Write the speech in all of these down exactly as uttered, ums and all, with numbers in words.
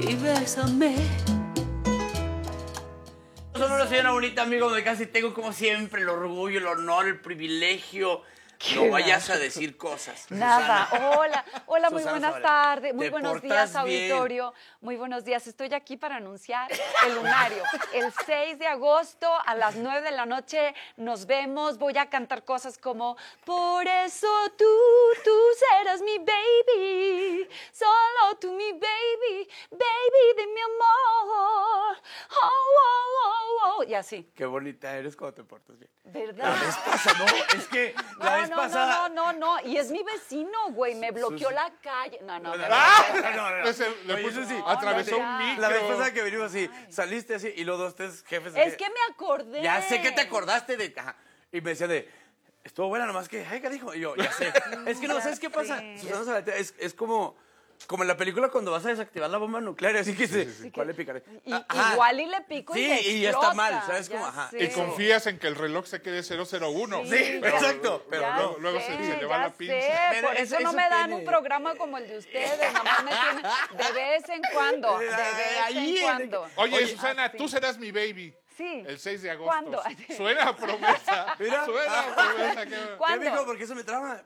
y bésame. Solo soy una bonita amigo donde casi tengo como siempre el orgullo, el honor, el privilegio. Qué No vayas asco. a decir cosas. Nada, Susana. hola, hola, muy Susana buenas Zavala. tardes, muy Te buenos portas días, bien. auditorio, muy buenos días. Estoy aquí para anunciar el lunario. El seis de agosto a las nueve de la noche nos vemos. Voy a cantar cosas como por eso tú, tú serás mi baby, solo tú mi baby, baby de mi amor. Oh, oh, oh, oh. Y así. Qué bonita eres cuando te portas bien. ¿Verdad? La vez pasada, no, es que la No, vez no, pasada... no, no, no, no. Y es mi vecino, güey. Me bloqueó Sus- la calle. No, no, no. ¡Ah! No, no, no. Ese le Oye, puso eso sí, atravesó no, un ya. micro. La vez pasada que venimos así, saliste así y los dos, tres jefes... Es así, que me acordé. Ya sé que te acordaste de... Ajá. Y me decían de... Estuvo buena, nomás que... Ay, ¿qué dijo? Y yo, ya sé. Es que no, ¿sabes qué pasa? Sí. Susana Zabaleta, es, es como... Como en la película cuando vas a desactivar la bomba nuclear, así que se... ¿Cuál le picaré? Y- Ajá. igual y le pico y Sí, le y ya está explota, mal, ¿sabes ya cómo? Ajá. sé. Y confías en que el reloj se quede cero cero uno. Sí, ya- exacto, pero ya no. luego se- sé, se le va ya la pinza. sé, Pero por eso- eso no eso me dan tiene- un programa como el de ustedes, nomás me tienen de vez en cuando, de vez Ahí en en- cuando. Oye, Oye, Susana, así. tú serás mi baby. Sí. El seis de agosto. ¿Cuándo? Suena a promesa. Mira. Suena a promesa. Que... ¿Qué, ¿Cuándo? mijo? ¿Por qué eso me trama?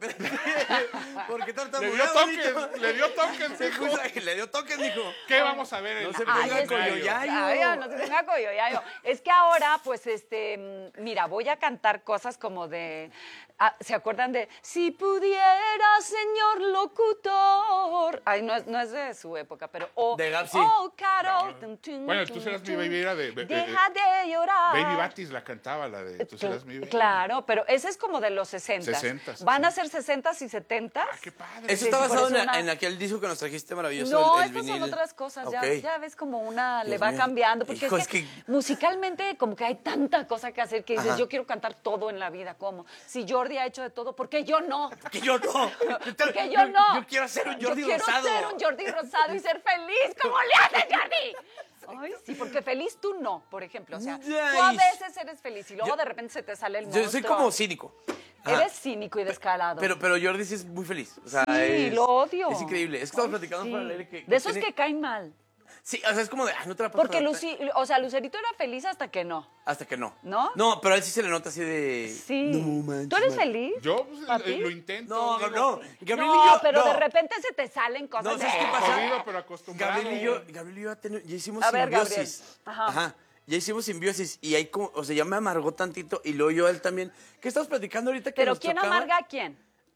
¿Por qué tanto Le dio toques, le dio toques, Se dijo. puso- Le dio toques, mijo. ¿Qué vamos a ver? en No el se Ay, ponga es que- coyoyayo. Ay, no se ponga coyoyayo. Es que ahora, pues, este, mm, mira, voy a cantar cosas como de, ah, ¿se acuerdan de Si pudiera, señor locutor? Ay, no es, no es de su época, pero, oh, De Gap, sí. oh, Carol. Tun, tun, Bueno, tun, Tú serás mi tun. baby era de- de- Deja de llorar. Baby Batis la cantaba, la de Tú serás mi baby. Claro, pero ese es como de los sesenta. sesentas, Van a sí. ser sesentas y setentas. Ah, qué padre. Eso Sí, está sí, por basado en, eso una- en aquel disco que nos trajiste maravilloso. No, el, el estas son vinil. otras cosas, ya, Ok. ya ves como una le Dios va mío. cambiando, porque Hijo, es, es que, que- musicalmente como que hay tanta cosa que hacer que dices, Ajá. yo quiero cantar todo en la vida, ¿cómo? Si Jordi ha hecho de todo, ¿por qué yo no? Que yo no. Porque yo no. Yo quiero ser un Jordi yo quiero Rosado. ser un Jordi Rosado y ser feliz, ¿cómo le haces, Jordi? Ay, sí, porque feliz tú no, por ejemplo, o sea, tú a Ay. veces eres feliz y luego Yo- de repente se te sale el monstruo. Yo soy como cínico. Ajá. Eres cínico y descarado. Pero, pero Jordi sí es muy feliz. O sea, sí, es, lo odio. Es increíble. Es que estamos Ay, platicando sí. por el aire que, De esos tiene- que caen mal. Sí, o sea, es como de, ay, no te la pasas Porque mal". Lucy, o sea, Lucerito era feliz hasta que no. Hasta que no. ¿No? No, pero a él sí se le nota así de... Sí. No manches, ¿Tú eres man. feliz? Yo pues, ¿Papi? eh, lo intento. No, digo, no. Gabriel No, y yo... pero no. de repente se te salen cosas. No, de- ¿sabes qué pasa? Jodido, pero acostumbrado. Gabriel y yo, Gabriel y yo ya, ten- ya hicimos A ver, simbiosis. Gabriel. Ajá. Ya hicimos simbiosis y ahí como, o sea, ya me amargó tantito y luego yo a él también. ¿Qué estamos platicando ahorita que Pero nos ¿quién chocaba? amarga a quién?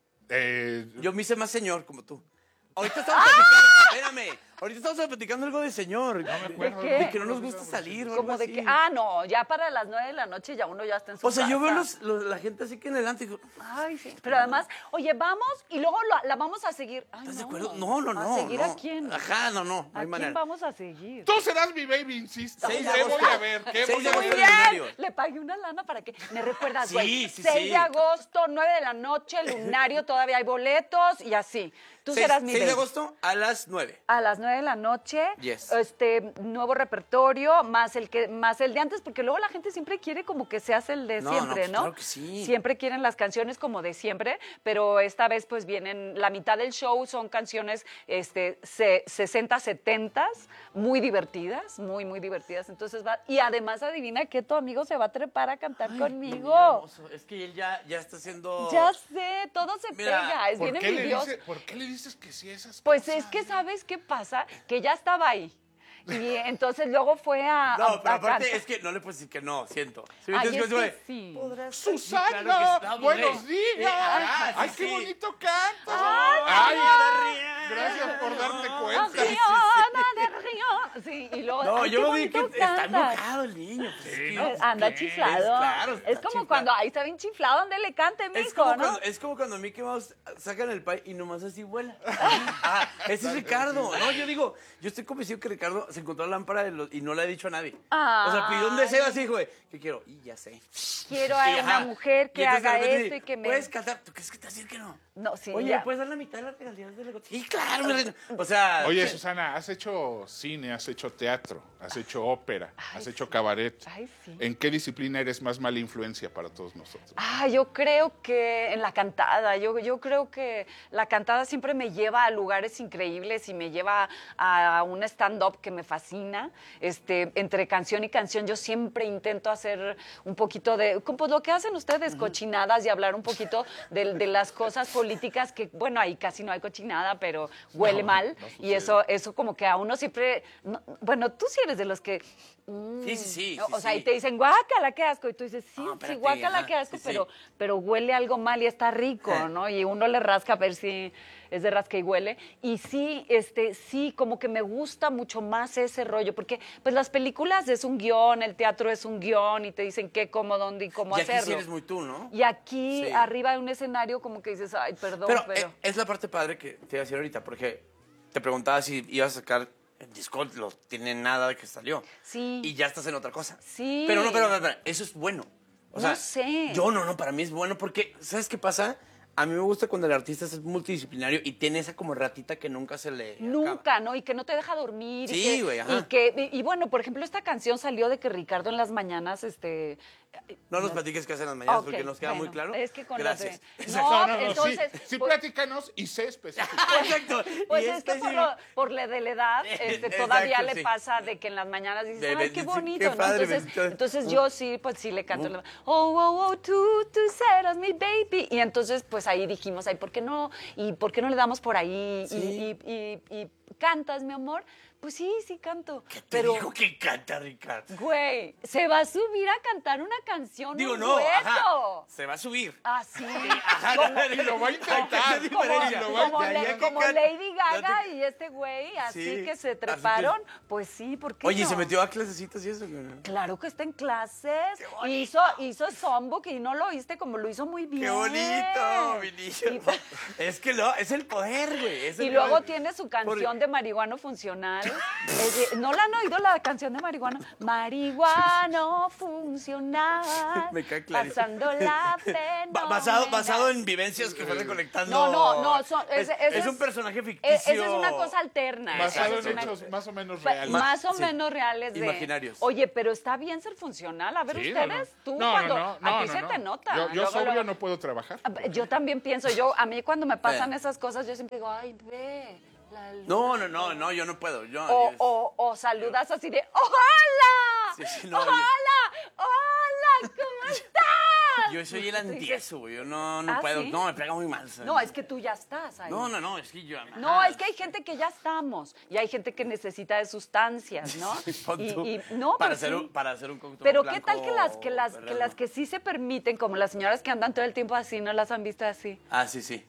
Eh, Yo me hice más señor como tú. Ahorita estamos ¡Ah! platicando, espérame, ahorita estamos platicando algo de señor. no me acuerdo. qué? De que no nos gusta salir o algo Como de así. que, ah, no, ya para las nueve de la noche ya uno ya está en su O sea, yo veo casa. los, los- la gente así que en adelante y digo, Ay, sí. Pero además, oye, vamos y luego la, la vamos a seguir. Ay, ¿estás de no. acuerdo? No, no, no. ¿A seguir no. a quién? Ajá, no, no, no ¿A hay quién manera. vamos a seguir? Tú serás mi baby, insisto. seis de ¿Qué agosto. voy a ver? ¿Qué seis voy de a agosto ver? en el Bien, lunario. le pagué una lana para que me recuerdas, Sí, güey. sí, seis sí. de agosto, nueve de la noche, lunario, todavía hay boletos y así. Tú Seis- serás mi seis de baby. agosto a las nueve. A las nueve de la noche, Yes. este nuevo repertorio, más el que más el de antes, porque luego la gente siempre quiere como que seas el de No, siempre, no, pues ¿no? claro que sí. Siempre quieren las canciones como de siempre, pero esta vez pues vienen, la mitad del show son canciones este se- sesenta, setenta, muy divertidas, muy, muy divertidas. Entonces va, y además adivina que tu amigo se va a trepar a cantar Ay, conmigo. mira, hermoso. Es que él ya, ya está haciendo... Ya sé, todo se Mira, pega, es ¿Por bien qué, le envidioso. dices, ¿Por qué le dices que sí a esas Pues cosas? es que, ¿sabes qué pasa? Que ya estaba ahí. Y entonces luego fue a. No, a- pero a aparte cantar. es que no le puedes decir que no, siento. ¿Sí me Ay, entiendes? es Como que de, sí. podrás- ¡Susana! Sí, claro que sí. ¡Buenos Sí, días! ah, sí, ¡Ay, sí. qué bonito cantas! Ay, ¡Ay! Adrián. Gracias por darte Ah, cuenta. Rihanna de Río. Sí, y luego. No, ay, yo qué lo vi que bonito está cantas. enojado el niño. Pues, es que- no, Eh, Anda ¿qué? chiflado. Claro, es está como chiflado. cuando ahí está bien chiflado, donde le cante, mijo, Es como, ¿no? cuando, es como cuando Mickey Mouse sacan el pie y nomás así vuela. Ah, ese es Ricardo. No, yo digo, yo estoy convencido que Ricardo se encontró la lámpara de los- y no le ha dicho a nadie. O sea, pidió un deseo así, güey. ¿Qué quiero? Y ya sé. Quiero a Y, una ajá. mujer que Y entonces de haga repente esto y dice, que me. ¿puedes cantar? ¿Tú crees que te vas a decir que no? No, sí, Oye, ya. ¿me puedes dar la mitad de las regalías de la Sí, claro, mi reina. O sea... Oye, sí. Susana, has hecho cine, has hecho teatro, has hecho ópera, Ay, has hecho sí. cabaret. Ay, sí. ¿En qué disciplina eres más mala influencia para todos nosotros? Ah, yo creo que en la cantada, yo, yo creo que la cantada siempre me lleva a lugares increíbles y me lleva a un stand-up que me fascina. Este, entre canción y canción yo siempre intento hacer un poquito de, como lo que hacen ustedes, cochinadas y hablar un poquito de, de las cosas políticas que, bueno, ahí casi no hay cochinada, pero huele No, mal. no y sucede. eso, eso como que a uno siempre, no, bueno, tú sí eres de los que... mm, Sí, sí, sí, o sí, sea, sí. y te dicen, guácala, qué asco. Y tú dices, sí, No, sí, espérate, guácala, ajá, qué asco, sí, sí. pero, pero huele algo mal y está rico, Eh. ¿no? Y uno le rasca a ver si es de rasca y huele. Y sí, este, sí, como que me gusta mucho más ese rollo, porque pues las películas es un guión, el teatro es un guión y te dicen qué, cómo, dónde y cómo Y aquí hacerlo. sí eres muy tú, ¿no? Y aquí, Sí. arriba de un escenario, como que dices, ay, perdón, Pero, pero... eh, es la parte padre que te iba a decir ahorita, porque te preguntaba si ibas a sacar el disco, no tiene nada de que salió. Sí. Y ya estás en otra cosa. Sí. Pero no, pero, pero, pero, eso es bueno. O No sea, sé. Yo no, no, para mí es bueno porque, ¿sabes qué pasa? A mí me gusta cuando el artista es multidisciplinario y tiene esa como ratita que nunca se le acaba. Nunca, ¿no? Y que no te deja dormir. y Sí, que- güey, ajá. Y, que, y, y bueno, por ejemplo, esta canción salió de que Ricardo en las mañanas, este... No nos platiques qué hacen las mañanas Ok, porque nos queda bueno, muy claro. Es que con Gracias. los de... Exacto. No, No, no, no, entonces... sí, sí pues- platícanos y sé específico. Exacto. Pues Y es que este por, sí- lo- por la de la edad, este, Exacto, todavía le sí. pasa de que en las mañanas dices, De- ay, de- qué sí, bonito, qué ¿no? padre, Entonces, bendito. entonces yo sí, pues sí le canto. Oh, oh, oh, tú, tú serás mi baby. Y entonces, pues ahí dijimos, ay, ¿por qué no? ¿Y por qué no le damos por ahí? Sí. Y, y, y, y cantas, mi amor. Pues sí, sí canto. ¿Qué te Pero, dijo que canta, Ricardo? güey, se va a subir a cantar una canción, Digo, un no, dueto. ajá, se va a subir. Ah, sí. Ajá, Como- no, Y lo va a intentar. ¿Qué como, diferencia? Lo va a como Ya, le- ya que como can- Lady ya Gaga te- y este güey, así Sí, que se así que- treparon, pues sí, ¿por qué Oye, no? ¿se metió a clasecitas y eso? Claro que está en clases, bonito. hizo, hizo Songbook y no lo oíste como lo hizo muy bien. ¡Qué bonito, mi niño! Y- Es que no, es el poder, güey. es el Y luego poder. tiene su canción Por- de marihuano funcional. Eh, ¿No la han oído la canción de marihuano? Marihuano funcional. Me cae clarísimo. Pasando la Ba- basado, basado fenomenal. en vivencias que fue recolectando. No, no, no, son- es, ese- ese es un es- personaje Eh, ficticio. Esa es una cosa alterna. Basado Esa en es una- hechos más o menos Pa- reales. Más o Sí. menos reales de... Imaginarios. Oye, pero está bien ser funcional. A ver, Sí, ustedes, no, no. tú No, cuando... no, no, a ti no, se no. te nota. Yo, yo Luego, sobrio luego- no puedo trabajar. Yo también pienso, yo, a mí cuando me pasan Eh. esas cosas, yo siempre digo, ay, ve, la luna. No, no, no, no, yo no puedo. Yo, O, yo- o, o saludas así de, ¡hola! Sí, sí, no, ¡Hola! ¡Hola! ¿Cómo estás? yo soy el antieso, güey. Yo no, no ¿Ah, puedo. sí? No, me pega muy mal. ¿sabes? No, es que tú ya estás ahí. No, no, no, es que yo. No, ajá. es que hay gente que ya estamos y hay gente que necesita de sustancias, ¿no? Pon Y, tú, y- no, para pues hacer sí. un, para hacer un cóctel Pero blanco qué tal que las que las que perrero. las que sí se permiten, como las señoras que andan todo el tiempo así, no las han visto así, Ah, sí, sí.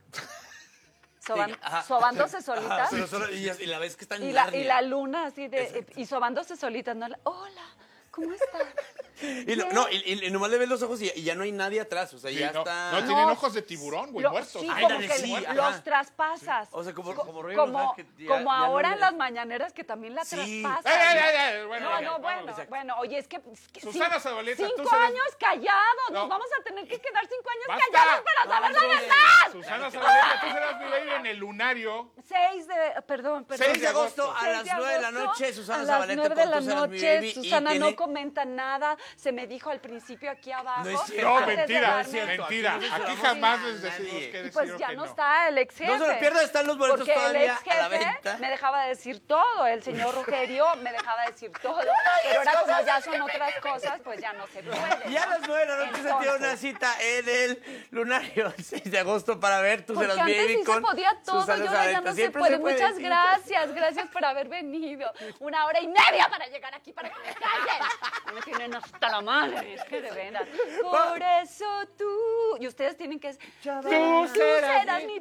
soban- ajá. sobándose Ajá, solitas pero solo- y, y la vez que está en y la, y Narnia. la luna así de Exacto. y sobándose solitas, no, la- hola, ¿cómo estás? Y lo- no, y, y- y nomás le ves los ojos y, y ya no hay nadie atrás. O sea, Sí, ya no, está. no tienen ojos de tiburón, güey, Lo- muertos. Sí, Ay, como dale, que sí, los ajá. traspasas. O sea, como, Co- como rollo como, Rosas que ya- como ya no ahora le- en las mañaneras que también la Sí. traspasas. Ay, ay, ¿no? ay, ay, bueno, no, ya, no, vamos, bueno, exacto. bueno, oye, es que, es que Susana cin- Zabaleta, tú cinco serás- años callados, No. nos vamos a tener que quedar cinco años ¡Basta! callados para saber No, la no, verdad. Susana Zabaleta, tú serás mi baby en el lunario. seis de, perdón, perdón. seis de agosto a seis las de nueve de la agosto, noche, Susana a las Zabaleta nueve de con la Tú serás mi noche, baby, y Susana tiene- no comenta nada, se me dijo al principio aquí abajo. No es cierto. No, antes de mentira, darme- cierto, mentira. aquí no Aquí se lo jamás vamos a les decimos nadie. que Y decir pues o ya que no no. está el ex jefe. No se lo pierda, están los boletos Porque el todavía ex a la jefe venta. me dejaba decir todo, el señor Rogerio me dejaba decir todo, pero ahora como ya son otras cosas, pues ya no se puede. Y a ¿no? las nueve de la noche se tiene una Entonces, cita en el Lunario, el seis de agosto, para ver Tú Porque serás antes baby sí con se podía todo, Susana y ahora ya Zabaleta. no se Siempre puede. Muchas sí. gracias, gracias por haber venido. Una hora y media para llegar aquí, para que me callen. Me tienen hasta la madre, es que de veras. Por eso tú... Y ustedes tienen que... Tú serás mi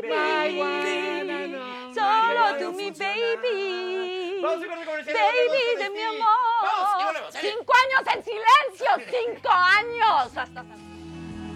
baby. Solo tú mi baby. Vamos a corte comercial, Baby volvemos, de mi sí. amor. Vamos, y volvemos, sale. Cinco años en silencio, cinco años. Hasta...